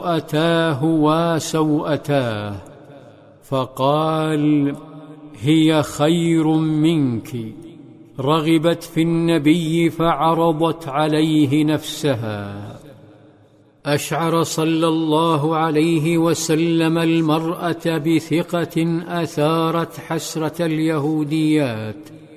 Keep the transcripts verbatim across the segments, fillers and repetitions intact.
أتاه وسوءتاه، فقال: هي خير منك. رغبت في النبي فعرضت عليه نفسها. أشعر صلى الله عليه وسلم المرأة بثقة أثارت حسرة اليهوديات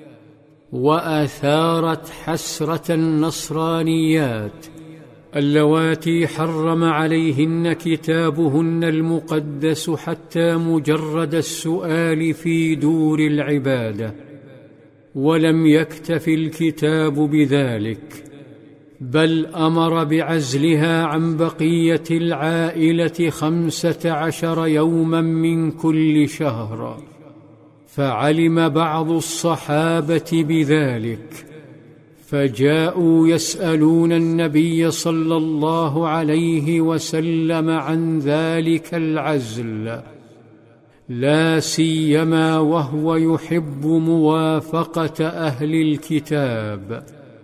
وأثارت حسرة النصرانيات اللواتي حرم عليهن كتابهن المقدس حتى مجرد السؤال في دور العبادة. ولم يكتف الكتاب بذلك، بل أمر بعزلها عن بقية العائلة خمسة عشر يوما من كل شهر. فعلم بعض الصحابة بذلك، فجاءوا يسألون النبي صلى الله عليه وسلم عن ذلك العزل، لا سيما وهو يحب موافقة أهل الكتاب.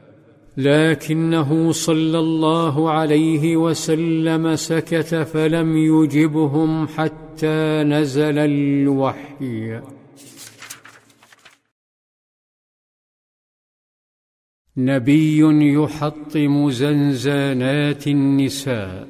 لكنه صلى الله عليه وسلم سكت فلم يجبهم حتى نزل الوحي. نبي يحطم زنزانات النساء.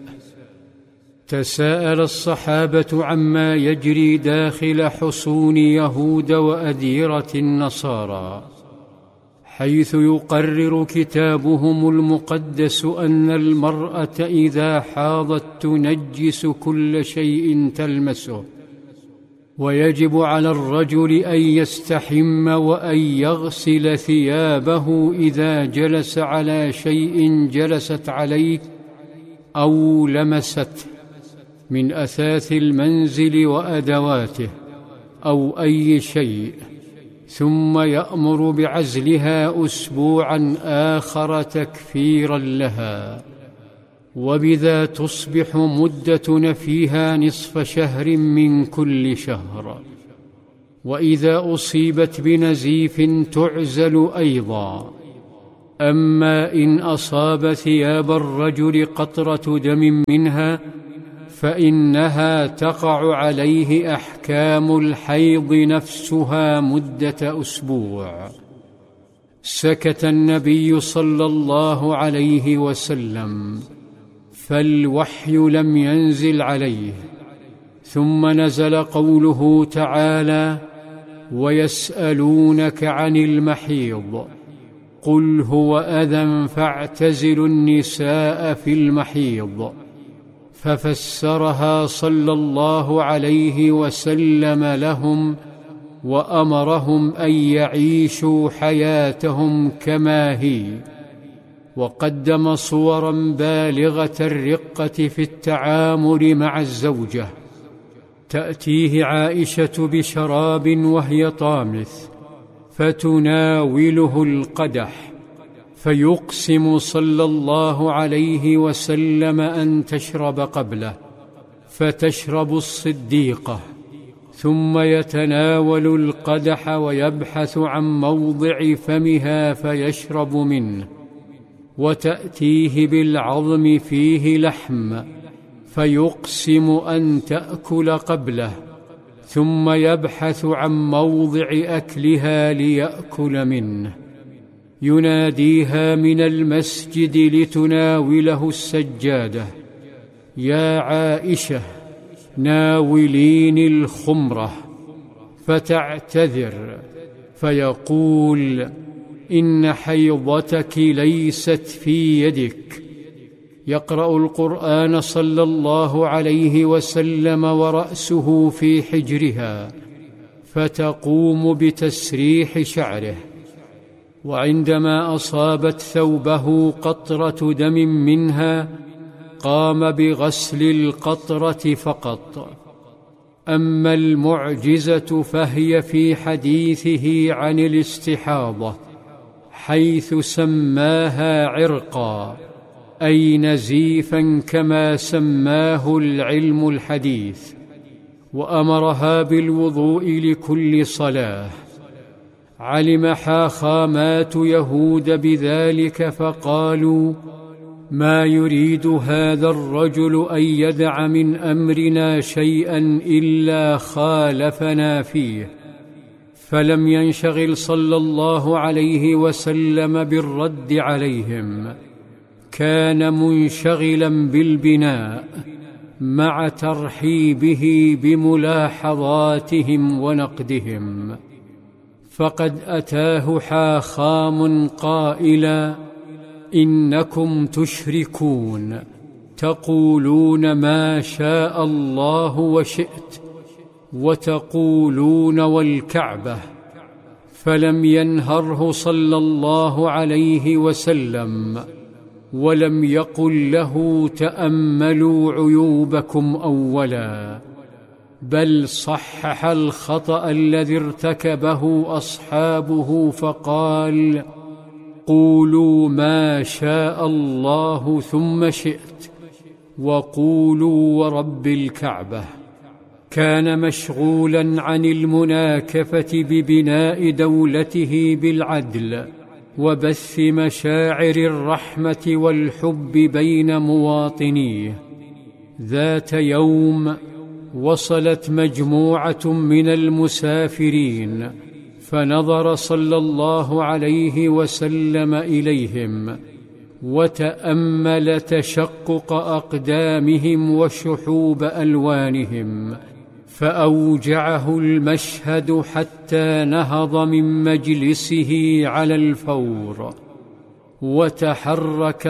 تساءل الصحابة عما يجري داخل حصون يهود وأديرة النصارى، حيث يقرر كتابهم المقدس أن المرأة إذا حاضت تنجس كل شيء تلمسه، ويجب على الرجل أن يستحم وأن يغسل ثيابه إذا جلس على شيء جلست عليه أو لمسته من أثاث المنزل وأدواته أو أي شيء، ثم يأمر بعزلها أسبوعا آخر تكفيرا لها، وبذا تصبح مدة نفيها نصف شهر من كل شهر. وإذا أصيبت بنزيف تعزل أيضا. أما إن أصاب ثياب الرجل قطرة دم منها فإنها تقع عليه أحكام الحيض نفسها مدة أسبوع. سكت النبي صلى الله عليه وسلم، فالوحي لم ينزل عليه. ثم نزل قوله تعالى: ويسألونك عن المحيض قل هو أذى فاعتزلوا النساء في المحيض. ففسرها صلى الله عليه وسلم لهم، وأمرهم أن يعيشوا حياتهم كما هي، وقدم صورا بالغة الرقة في التعامل مع الزوجة. تأتيه عائشة بشراب وهي طامث فتناوله القدح، فيقسم صلى الله عليه وسلم أن تشرب قبله، فتشرب الصديقة، ثم يتناول القدح ويبحث عن موضع فمها فيشرب منه، وتأتيه بالعظم فيه لحم فيقسم أن تأكل قبله، ثم يبحث عن موضع أكلها ليأكل منه. يناديها من المسجد لتناوله السجادة: يا عائشة ناوليني الخمرة، فتعتذر فيقول: إن حيضتك ليست في يدك. يقرأ القرآن صلى الله عليه وسلم ورأسه في حجرها، فتقوم بتسريح شعره. وعندما أصابت ثوبه قطرة دم منها قام بغسل القطرة فقط. أما المعجزة فهي في حديثه عن الاستحاضة، حيث سماها عرقا، أي نزيفا كما سماه العلم الحديث، وأمرها بالوضوء لكل صلاة. علم حاخامات يهود بذلك فقالوا: ما يريد هذا الرجل أن يدع من أمرنا شيئا إلا خالفنا فيه. فلم ينشغل صلى الله عليه وسلم بالرد عليهم، كان منشغلا بالبناء مع ترحيبه بملاحظاتهم ونقدهم. فقد أتاه حاخام قائلا: إنكم تشركون، تقولون ما شاء الله وشئت، وتقولون والكعبة. فلم ينهره صلى الله عليه وسلم، ولم يقل له: تأملوا عيوبكم أولا، بل صحح الخطأ الذي ارتكبه أصحابه فقال: قولوا ما شاء الله ثم شئت، وقولوا ورب الكعبة. كان مشغولا عن المناكفة ببناء دولته بالعدل وبث مشاعر الرحمة والحب بين مواطنيه. ذات يوم وصلت مجموعة من المسافرين، فنظر صلى الله عليه وسلم إليهم وتأمل تشقق أقدامهم وشحوب ألوانهم، فأوجعه المشهد حتى نهض من مجلسه على الفور وتحرك